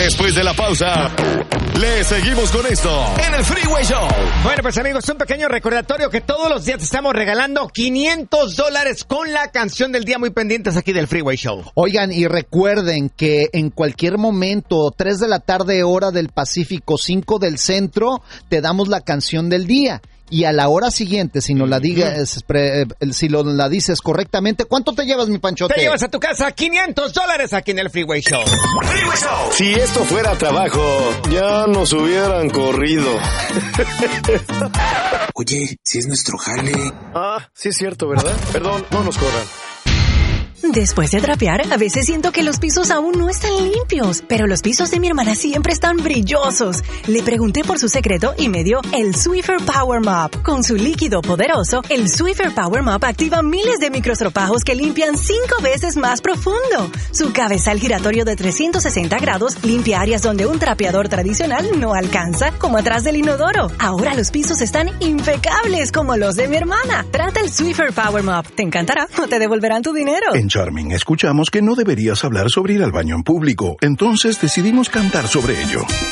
Después de la pausa, le seguimos con esto en el Freeway Show. Bueno, pues amigos, un pequeño recordatorio que todos los días estamos regalando $500 con la canción del día, muy pendientes aquí del Freeway Show. Oigan, y recuerden que en cualquier momento, 3 de la tarde, hora del Pacífico, 5 del Centro, te damos la canción del día. Y a la hora siguiente, si nos la digas, si la dices correctamente, ¿cuánto te llevas, mi Panchote? Te llevas a tu casa $500 aquí en el Freeway Show. Freeway Show. Si esto fuera trabajo, ya nos hubieran corrido. Oye, si es nuestro jale. Ah, sí es cierto, ¿verdad? Perdón, no nos corran. Después de trapear, a veces siento que los pisos aún no están limpios, pero los pisos de mi hermana siempre están brillosos. Le pregunté por su secreto y me dio el Swiffer Power Mop. Con su líquido poderoso, el Swiffer Power Mop activa miles de microstropajos que limpian 5 veces más profundo. Su cabezal giratorio de 360 grados limpia áreas donde un trapeador tradicional no alcanza, como atrás del inodoro. Ahora los pisos están impecables como los de mi hermana. Trata el Swiffer Power Mop. Te encantará o te devolverán tu dinero. En Charming escuchamos que no deberías hablar sobre ir al baño en público, entonces decidimos cantar sobre ello.